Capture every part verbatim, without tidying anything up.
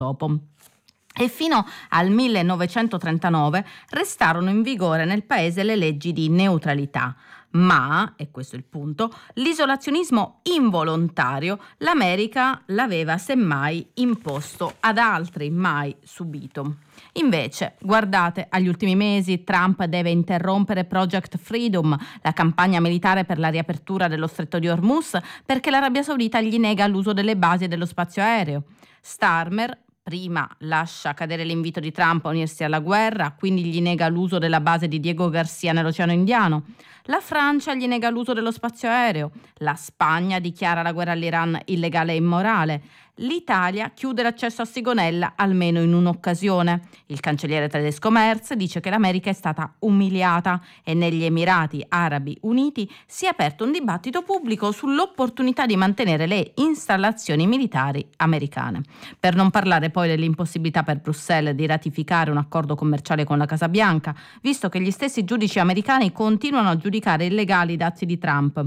dopo. E fino al millenovecentotrentanove restarono in vigore nel paese le leggi di neutralità. Ma, e questo è il punto, l'isolazionismo involontario l'America l'aveva semmai imposto ad altri, mai subito. Invece, guardate, agli ultimi mesi Trump deve interrompere Project Freedom, la campagna militare per la riapertura dello stretto di Hormuz, perché l'Arabia Saudita gli nega l'uso delle basi e dello spazio aereo. Starmer prima lascia cadere l'invito di Trump a unirsi alla guerra, quindi gli nega l'uso della base di Diego Garcia nell'Oceano Indiano. La Francia gli nega l'uso dello spazio aereo. La Spagna dichiara la guerra all'Iran illegale e immorale. L'Italia chiude l'accesso a Sigonella almeno in un'occasione. Il cancelliere tedesco Merz dice che l'America è stata umiliata e negli Emirati Arabi Uniti si è aperto un dibattito pubblico sull'opportunità di mantenere le installazioni militari americane. Per non parlare poi dell'impossibilità per Bruxelles di ratificare un accordo commerciale con la Casa Bianca, visto che gli stessi giudici americani continuano a giudicare illegali i dazi di Trump.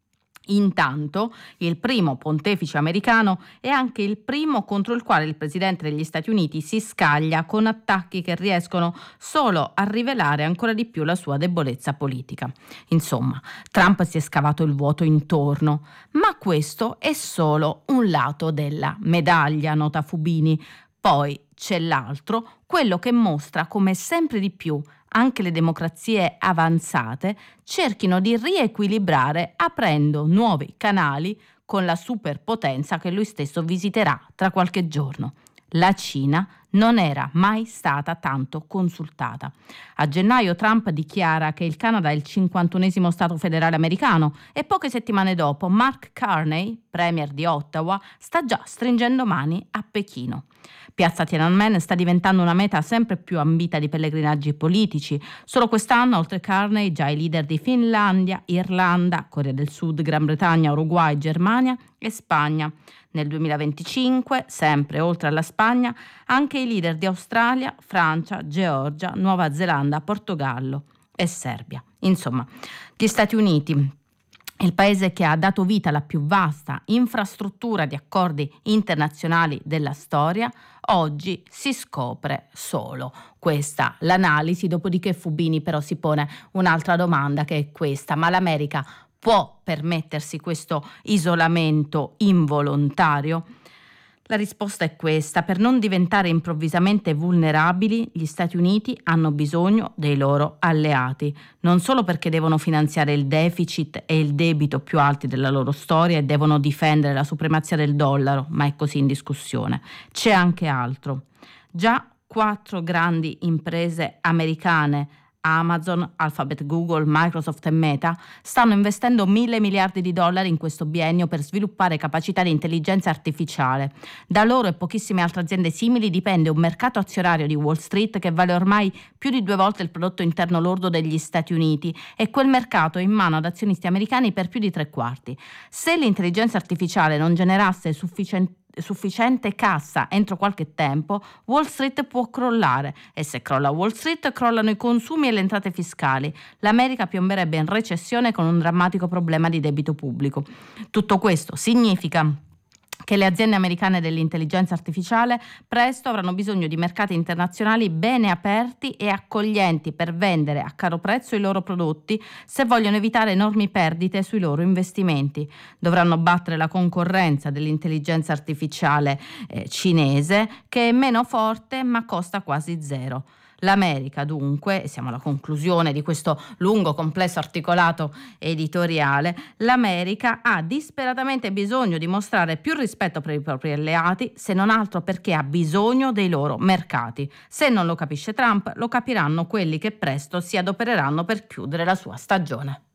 Intanto, il primo pontefice americano è anche il primo contro il quale il presidente degli Stati Uniti si scaglia con attacchi che riescono solo a rivelare ancora di più la sua debolezza politica. Insomma, Trump si è scavato il vuoto intorno, ma questo è solo un lato della medaglia, nota Fubini. Poi c'è l'altro, quello che mostra come sempre di più anche le democrazie avanzate cerchino di riequilibrare aprendo nuovi canali con la superpotenza che lui stesso visiterà tra qualche giorno. La Cina non era mai stata tanto consultata. A gennaio Trump dichiara che il Canada è il cinquantunesimo stato federale americano e poche settimane dopo Mark Carney, premier di Ottawa, sta già stringendo mani a Pechino. Piazza Tiananmen sta diventando una meta sempre più ambita di pellegrinaggi politici. Solo quest'anno, oltre Carney, già i leader di Finlandia, Irlanda, Corea del Sud, Gran Bretagna, Uruguay, Germania e Spagna. Nel duemilaventicinque, sempre oltre alla Spagna, anche i leader di Australia, Francia, Georgia, Nuova Zelanda, Portogallo e Serbia. Insomma, gli Stati Uniti, il paese che ha dato vita alla più vasta infrastruttura di accordi internazionali della storia, oggi si scopre solo. Questa l'analisi, dopodiché Fubini però si pone un'altra domanda, che è questa: ma l'America può permettersi questo isolamento involontario? La risposta è questa: per non diventare improvvisamente vulnerabili, gli Stati Uniti hanno bisogno dei loro alleati, non solo perché devono finanziare il deficit e il debito più alti della loro storia e devono difendere la supremazia del dollaro, ma è così in discussione. C'è anche altro. Già quattro grandi imprese americane, Amazon, Alphabet, Google, Microsoft e Meta, stanno investendo mille miliardi di dollari in questo biennio per sviluppare capacità di intelligenza artificiale. Da loro e pochissime altre aziende simili dipende un mercato azionario di Wall Street che vale ormai più di due volte il prodotto interno lordo degli Stati Uniti, e quel mercato è in mano ad azionisti americani per più di tre quarti. Se l'intelligenza artificiale non generasse sufficiente sufficiente cassa entro qualche tempo, Wall Street può crollare, e se crolla Wall Street crollano i consumi e le entrate fiscali. L'America piomberebbe in recessione con un drammatico problema di debito pubblico. Tutto questo significa che le aziende americane dell'intelligenza artificiale presto avranno bisogno di mercati internazionali bene aperti e accoglienti per vendere a caro prezzo i loro prodotti se vogliono evitare enormi perdite sui loro investimenti. Dovranno battere la concorrenza dell'intelligenza artificiale eh, cinese, che è meno forte ma costa quasi zero. L'America dunque, e siamo alla conclusione di questo lungo, complesso articolato editoriale, l'America ha disperatamente bisogno di mostrare più rispetto per i propri alleati, se non altro perché ha bisogno dei loro mercati. Se non lo capisce Trump, lo capiranno quelli che presto si adopereranno per chiudere la sua stagione.